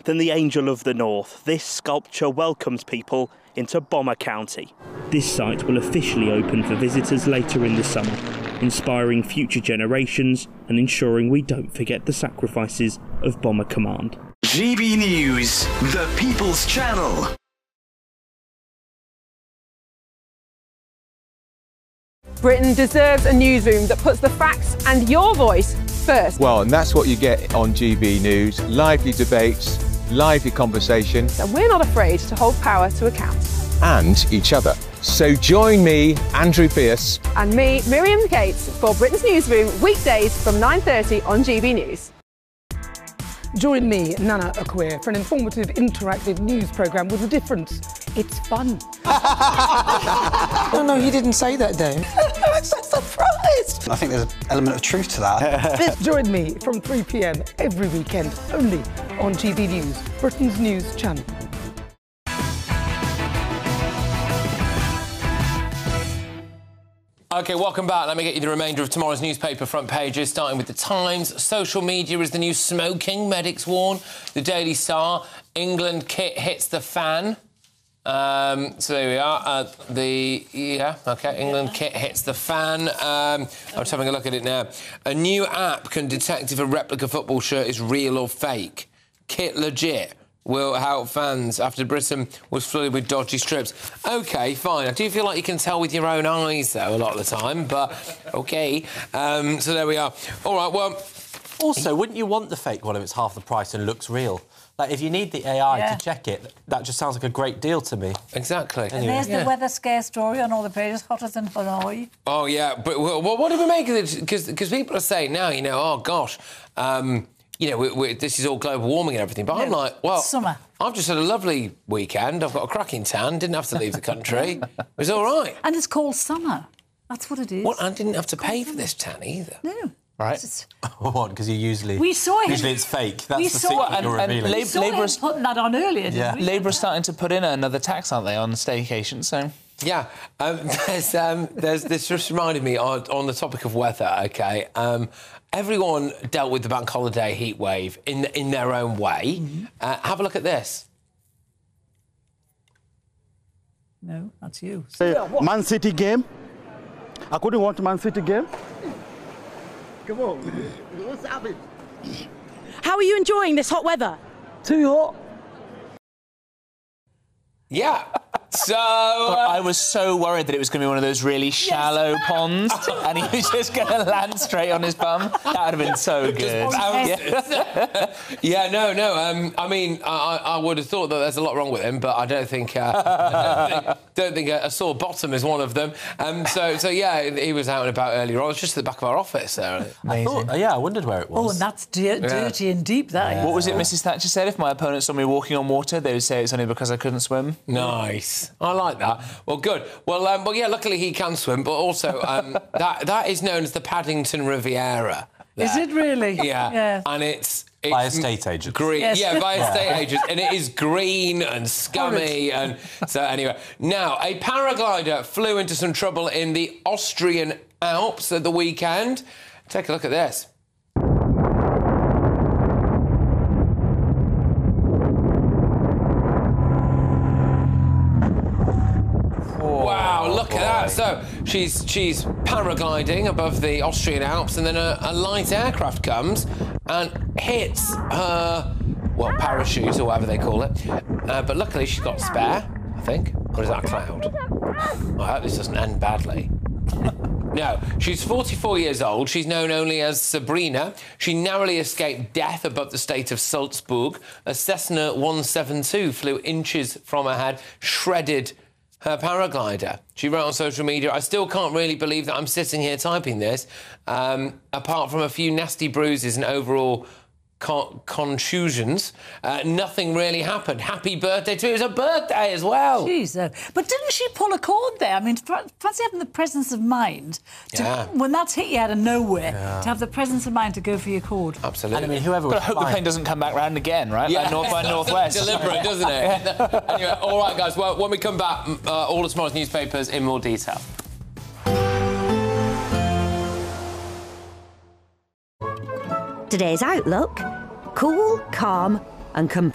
than the Angel of the North, this sculpture welcomes people into Bomber County. This site will officially open for visitors later in the summer, inspiring future generations and ensuring we don't forget the sacrifices of Bomber Command. GB News, the People's Channel. Britain deserves a newsroom that puts the facts and your voice first. Well, and that's what you get on GB News. Lively debates, lively conversation. And we're not afraid to hold power to account. And each other. So join me, Andrew Pierce. And me, Miriam Gates, for Britain's Newsroom, weekdays from 9:30 on GB News. Join me, Nana Akweer, for an informative, interactive news programme with a difference. It's fun. No, he didn't say that, Dave. I'm so surprised. I think there's an element of truth to that. Join me from 3 p.m. every weekend, only on GB News, Britain's news channel. OK, welcome back. Let me get you the remainder of tomorrow's newspaper front pages, starting with The Times. Social media is the new smoking, medics warn. The Daily Star, England kit hits the fan. So there we are. England kit hits the fan. I'm just having a look at it now. A new app can detect if a replica football shirt is real or fake. Kit legit. Will help fans after Britain was flooded with dodgy strips. OK, fine. I do feel like you can tell with your own eyes, though, a lot of the time, but OK. So there we are. All right, well... Also, wouldn't you want the fake one if it's half the price and looks real? Like, if you need the AI to check it, that just sounds like a great deal to me. Exactly. Anyway. And there's the weather scare story on all the pages, hotter than Hanoi. Oh, yeah, but what do we make of it? Because people are saying now, you know, oh, gosh... you know, this is all global warming and everything, but I'm like, well... Summer. I've just had a lovely weekend. I've got a cracking tan, didn't have to leave the country. It was all right. And it's called summer. That's what it is. Well, I didn't have to pay for this tan either. No. Right. What? Because you usually... We saw him. Usually it's fake. That's the secret you're revealing. We saw him putting that on earlier, didn't we? Labour are starting to put in another tax, aren't they, on staycation, so... Yeah. This just reminded me, on the topic of weather, OK, everyone dealt with the bank holiday heat wave in their own way. Mm-hmm. Have a look at this. No, that's you. Man City game. I couldn't watch Man City game. Come on. What's happening? How are you enjoying this hot weather? Too hot. Yeah. So... I was so worried that it was going to be one of those really shallow ponds and he was just going to land straight on his bum. That would have been so good. I mean, I would have thought that there's a lot wrong with him, but I don't think a sore bottom is one of them. So yeah, he was out and about earlier on. It was just at the back of our office there. Amazing. I wondered where it was. Oh, and that's dirty and deep, that is. What was it Mrs Thatcher said? If my opponent saw me walking on water, they would say it's only because I couldn't swim. Nice. I like that. Well, good. Well, yeah, luckily he can swim, but also that is known as the Paddington Riviera. There. Is it really? Yeah. And it's by estate agents. Green. Yes. Yeah, by estate agents. And it is green and scummy. And so, anyway. Now, a paraglider flew into some trouble in the Austrian Alps at the weekend. Take a look at this. Look at that. So she's paragliding above the Austrian Alps, and then a light aircraft comes and hits her, well, parachute or whatever they call it. But luckily she's got spare, I think. Or is that a cloud? I hope this doesn't end badly. No, she's 44 years old. She's known only as Sabrina. She narrowly escaped death above the state of Salzburg. A Cessna 172 flew inches from her head, shredded her paraglider. She wrote on social media, I still can't really believe that I'm sitting here typing this. Apart from a few nasty bruises and overall contusions, nothing really happened. Happy birthday to you. It was a birthday as well. Jeez, but didn't she pull a cord there? I mean, fancy having the presence of mind when that's hit you out of nowhere, to have the presence of mind to go for your cord. Absolutely. And I mean, whoever was I hope the plane doesn't come back round again, right? Yeah. Like by Northwest. Deliberate, doesn't it? Anyway, all right, guys. Well, when we come back, all of tomorrow's newspapers in more detail. Today's outlook: cool, calm and